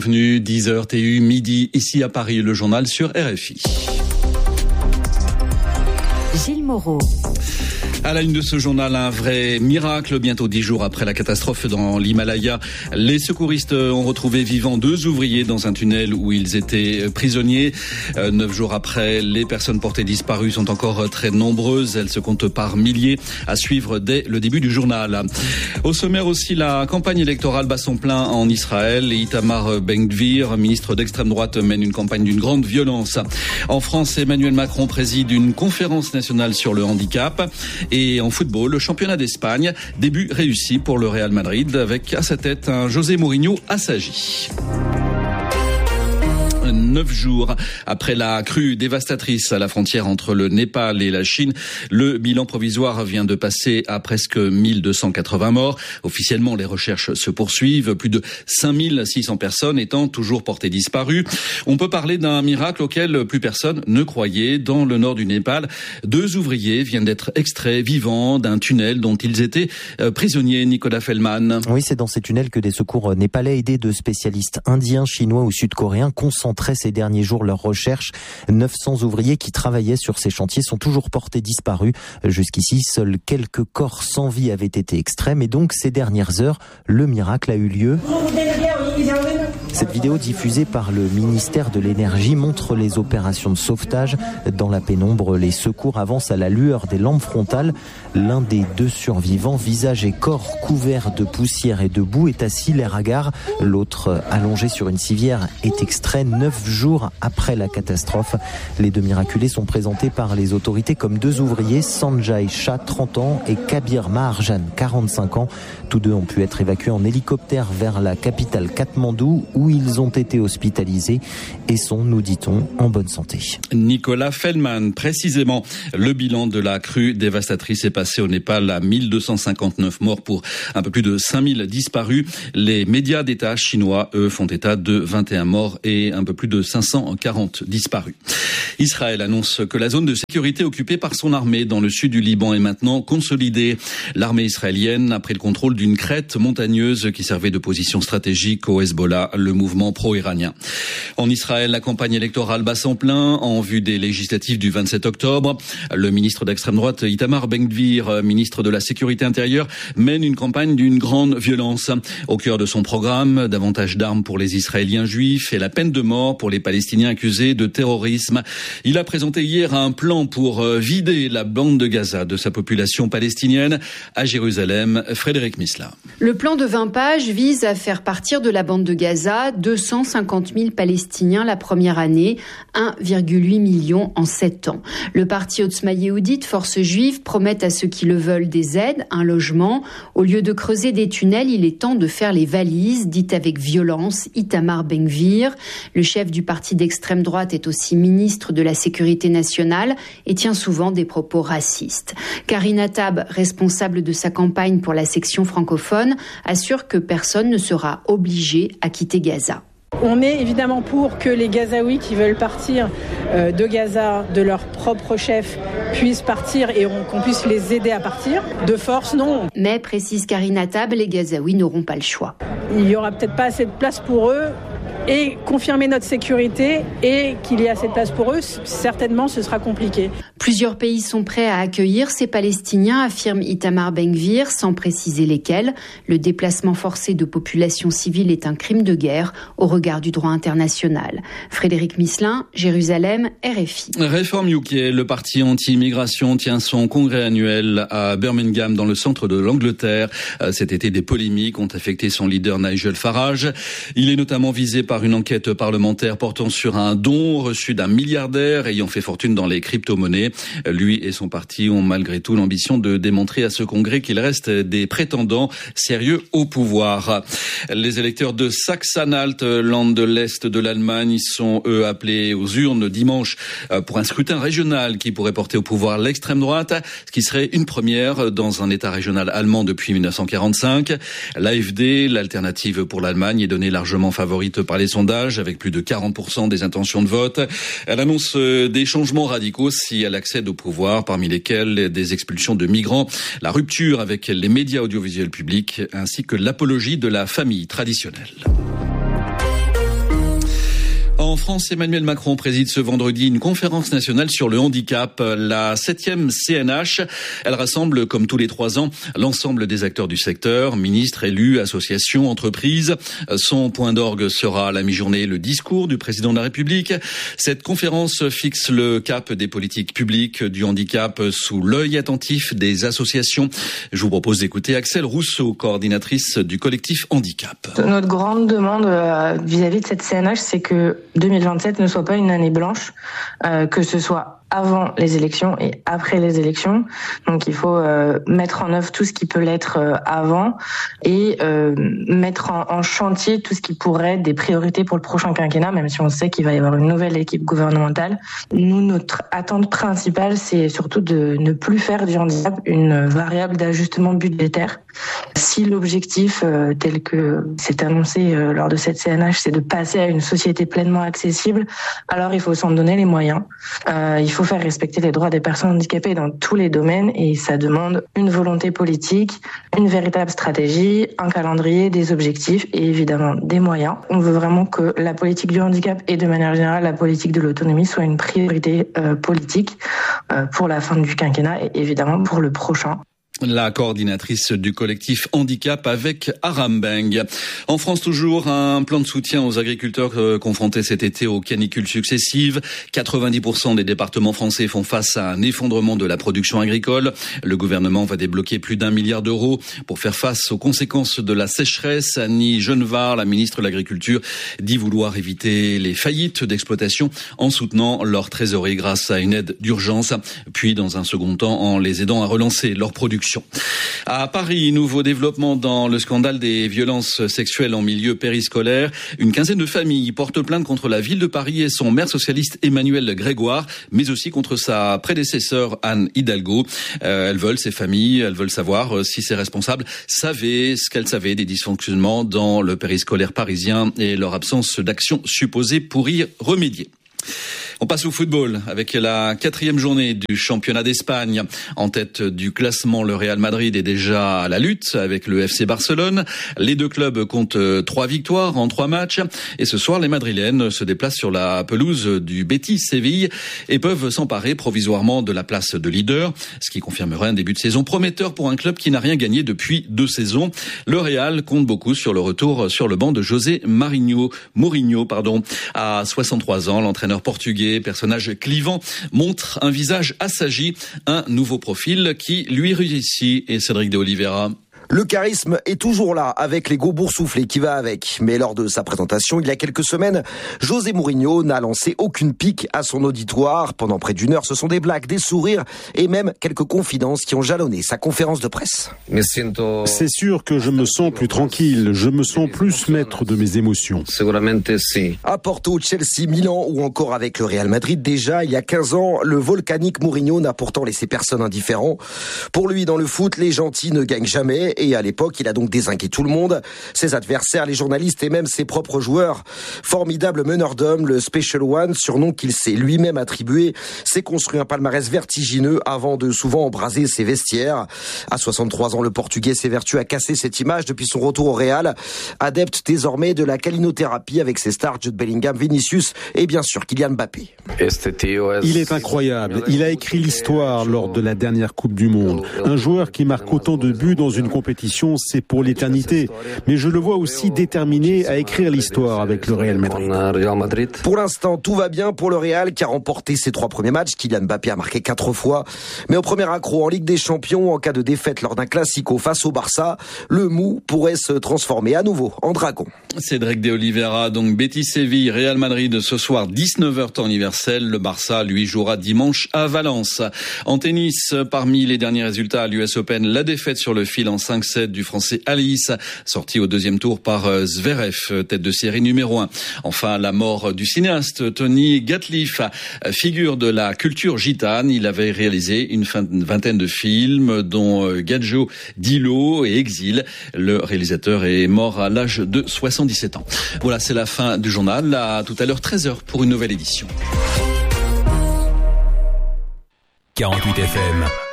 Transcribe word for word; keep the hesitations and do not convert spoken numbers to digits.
Bienvenue, dix heures T U, midi, ici à Paris, le journal sur R F I. Gilles Moreau. À la une de ce journal, un vrai miracle. Bientôt dix jours après la catastrophe dans l'Himalaya, les secouristes ont retrouvé vivants deux ouvriers dans un tunnel où ils étaient prisonniers. Euh, neuf jours après, les personnes portées disparues sont encore très nombreuses. Elles se comptent par milliers, à suivre dès le début du journal. Au sommaire aussi, la campagne électorale bat son plein en Israël. Et Itamar Ben-Gvir, ministre d'extrême droite, mène une campagne d'une grande violence. En France, Emmanuel Macron préside une conférence nationale sur le handicap. Et en football, le championnat d'Espagne, début réussi pour le Real Madrid avec à sa tête un José Mourinho assagi. Neuf jours après la crue dévastatrice à la frontière entre le Népal et la Chine, le bilan provisoire vient de passer à presque mille deux cent quatre-vingts morts. Officiellement, les recherches se poursuivent, plus de cinq mille six cents personnes étant toujours portées disparues. On peut parler d'un miracle auquel plus personne ne croyait. Dans le nord du Népal, deux ouvriers viennent d'être extraits vivants d'un tunnel dont ils étaient prisonniers. Nicolas Fellman. Oui, c'est dans ces tunnels que des secours népalais aidés de spécialistes indiens, chinois ou sud-coréens concentrés ces derniers jours leurs recherches. neuf cents ouvriers qui travaillaient sur ces chantiers sont toujours portés disparus. Jusqu'ici, seuls quelques corps sans vie avaient été extraits, mais donc ces dernières heures, le miracle a eu lieu. Cette vidéo diffusée par le ministère de l'Énergie montre les opérations de sauvetage. Dans la pénombre, les secours avancent à la lueur des lampes frontales. L'un des deux survivants, visage et corps couverts de poussière et de boue, est assis l'air hagard. L'autre, allongé sur une civière, est extrait neuf jours après la catastrophe. Les deux miraculés sont présentés par les autorités comme deux ouvriers, Sanjay Shah, trente ans, et Kabir Maharjan, quarante-cinq ans. Tous deux ont pu être évacués en hélicoptère vers la capitale Katmandou, où ils ont été hospitalisés et sont, nous dit-on, en bonne santé. Nicolas Fellman, précisément, le bilan de la crue dévastatrice est passé au Népal à mille deux cent cinquante-neuf morts pour un peu plus de cinq mille disparus. Les médias d'État chinois, eux, font état de vingt et un morts et un peu plus de cinq cent quarante disparus. Israël annonce que la zone de sécurité occupée par son armée dans le sud du Liban est maintenant consolidée. L'armée israélienne a pris le contrôle d'une crête montagneuse qui servait de position stratégique au Hezbollah, le mouvement pro-iranien. En Israël, la campagne électorale bat son plein en vue des législatives du vingt-sept octobre. Le ministre d'extrême droite Itamar Ben-Gvir, ministre de la Sécurité intérieure, mène une campagne d'une grande violence. Au cœur de son programme, davantage d'armes pour les Israéliens juifs et la peine de mort pour les Palestiniens accusés de terrorisme. Il a présenté hier un plan pour vider la bande de Gaza de sa population palestinienne. À Jérusalem, Frédéric Misla. Le plan de vingt pages vise à faire partir de la bande de Gaza deux cent cinquante mille Palestiniens la première année, un virgule huit million en sept ans. Le parti Otzma Yehudit, force juive, promet à ceux qui le veulent des aides, un logement. Au lieu de creuser des tunnels, il est temps de faire les valises, dit avec violence Itamar Ben-Gvir. Le chef du parti d'extrême droite est aussi ministre de la Sécurité nationale et tient souvent des propos racistes. Karine Attab, responsable de sa campagne pour la section francophone, assure que personne ne sera obligé à quitter Gaza. On est évidemment pour que les Gazaouis qui veulent partir de Gaza, de leur propre chef, puissent partir et qu'on puisse les aider à partir. De force, non. Mais, précise Karine Attab, les Gazaouis n'auront pas le choix. Il n'y aura peut-être pas assez de place pour eux. Et confirmer notre sécurité et qu'il y ait assez de place pour eux, certainement ce sera compliqué. Plusieurs pays sont prêts à accueillir ces Palestiniens, affirme Itamar Ben-Gvir, sans préciser lesquels. Le déplacement forcé de populations civiles est un crime de guerre au regard du droit international. Frédéric Misselin, Jérusalem, R F I. Reform U K, le parti anti-immigration, tient son congrès annuel à Birmingham, dans le centre de l'Angleterre. Cet été, des polémiques ont affecté son leader Nigel Farage. Il est notamment visé par une enquête parlementaire portant sur un don reçu d'un milliardaire ayant fait fortune dans les crypto-monnaies. Lui et son parti ont malgré tout l'ambition de démontrer à ce congrès qu'il reste des prétendants sérieux au pouvoir. Les électeurs de Saxe-Anhalt, land de l'Est de l'Allemagne, sont eux appelés aux urnes dimanche pour un scrutin régional qui pourrait porter au pouvoir l'extrême droite, ce qui serait une première dans un État régional allemand depuis mille neuf cent quarante-cinq. L'A F D, l'alternative pour l'Allemagne, est donnée largement favorite par les sondages, avec plus de quarante pour cent des intentions de vote. Elle annonce des changements radicaux si elle accède au pouvoir, parmi lesquels des expulsions de migrants, la rupture avec les médias audiovisuels publics, ainsi que l'apologie de la famille traditionnelle. France, Emmanuel Macron préside ce vendredi une conférence nationale sur le handicap, la septième C N H. Elle rassemble, comme tous les trois ans, l'ensemble des acteurs du secteur, ministres, élus, associations, entreprises. Son point d'orgue sera à la mi-journée le discours du président de la République. Cette conférence fixe le cap des politiques publiques du handicap sous l'œil attentif des associations. Je vous propose d'écouter Axelle Rousseau, coordinatrice du collectif Handicap. Notre grande demande euh, vis-à-vis de cette C N H, c'est que deux mille vingt-sept ne soit pas une année blanche, euh, que ce soit avant les élections et après les élections. Donc il faut euh, mettre en œuvre tout ce qui peut l'être euh, avant et euh, mettre en, en chantier tout ce qui pourrait être des priorités pour le prochain quinquennat, même si on sait qu'il va y avoir une nouvelle équipe gouvernementale. Nous, notre attente principale, c'est surtout de ne plus faire du handicap une variable d'ajustement budgétaire. Si l'objectif, euh, tel que c'est annoncé euh, lors de cette C N H, c'est de passer à une société pleinement accessible, alors il faut s'en donner les moyens. Euh, il faut faire respecter les droits des personnes handicapées dans tous les domaines et ça demande une volonté politique, une véritable stratégie, un calendrier, des objectifs et évidemment des moyens. On veut vraiment que la politique du handicap et de manière générale la politique de l'autonomie soit une priorité euh, politique euh, pour la fin du quinquennat et évidemment pour le prochain. La coordinatrice du collectif Handicap avec Aram Beng. En France toujours, un plan de soutien aux agriculteurs confrontés cet été aux canicules successives. quatre-vingt-dix pour cent des départements français font face à un effondrement de la production agricole. Le gouvernement va débloquer plus d'un milliard d'euros pour faire face aux conséquences de la sécheresse. Annie Genevard, la ministre de l'Agriculture, dit vouloir éviter les faillites d'exploitation en soutenant leur trésorerie grâce à une aide d'urgence, puis dans un second temps en les aidant à relancer leur production. À Paris, nouveau développement dans le scandale des violences sexuelles en milieu périscolaire. Une quinzaine de familles portent plainte contre la ville de Paris et son maire socialiste Emmanuel Grégoire, mais aussi contre sa prédécesseur Anne Hidalgo. Euh, elles veulent, ces familles, elles veulent savoir si ces responsables savaient ce qu'elles savaient des dysfonctionnements dans le périscolaire parisien et leur absence d'action supposée pour y remédier. On passe au football avec la quatrième journée du championnat d'Espagne. En tête du classement, le Real Madrid est déjà à la lutte avec le F C Barcelone. Les deux clubs comptent trois victoires en trois matchs. Et ce soir, les Madrilènes se déplacent sur la pelouse du Betis Séville et peuvent s'emparer provisoirement de la place de leader, ce qui confirmerait un début de saison prometteur pour un club qui n'a rien gagné depuis deux saisons. Le Real compte beaucoup sur le retour sur le banc de José Mourinho. Mourinho, pardon. À soixante-trois ans, l'entraîneur portugais, personnage clivant, montre un visage assagi, un nouveau profil qui lui réussit. Et Cédric de Oliveira. Le charisme est toujours là, avec l'ego boursouflé qui va avec. Mais lors de sa présentation, il y a quelques semaines, José Mourinho n'a lancé aucune pique à son auditoire. Pendant près d'une heure, ce sont des blagues, des sourires et même quelques confidences qui ont jalonné sa conférence de presse. C'est sûr que je me sens plus tranquille, je me sens plus maître de mes émotions. À Porto, Chelsea, Milan ou encore avec le Real Madrid, déjà il y a quinze ans, le volcanique Mourinho n'a pourtant laissé personne indifférent. Pour lui, dans le foot, les gentils ne gagnent jamais. Et à l'époque, il a donc dézingué tout le monde, ses adversaires, les journalistes et même ses propres joueurs. Formidable meneur d'hommes, le Special One, surnom qu'il s'est lui-même attribué, s'est construit un palmarès vertigineux avant de souvent embraser ses vestiaires. À soixante-trois ans, le Portugais s'évertue à casser cette image depuis son retour au Real, adepte désormais de la calinothérapie avec ses stars Jude Bellingham, Vinicius et bien sûr Kylian Mbappé. Il est incroyable, il a écrit l'histoire lors de la dernière Coupe du Monde. Un joueur qui marque autant de buts dans une compétition, c'est pour l'éternité. Mais je le vois aussi déterminé à écrire l'histoire avec le Real Madrid. Pour l'instant, tout va bien pour le Real qui a remporté ses trois premiers matchs. Kylian Mbappé a marqué quatre fois. Mais au premier accro en Ligue des Champions, en cas de défaite lors d'un classico face au Barça, le mou pourrait se transformer à nouveau en dragon. Cédric de Oliveira, donc Betis Séville, Real Madrid ce soir dix-neuf heures temps universel. Le Barça, lui, jouera dimanche à Valence. En tennis, parmi les derniers résultats à l'U S Open, la défaite sur le fil en cinq sept du français Alice, sorti au deuxième tour par Zverev, tête de série numéro un. Enfin, la mort du cinéaste Tony Gatliff, figure de la culture gitane. Il avait réalisé une vingtaine de films, dont Gadjo, Dilo et Exil. Le réalisateur est mort à l'âge de soixante-dix-sept ans. Voilà, c'est la fin du journal. À tout à l'heure, treize heures pour une nouvelle édition. quarante-huit F M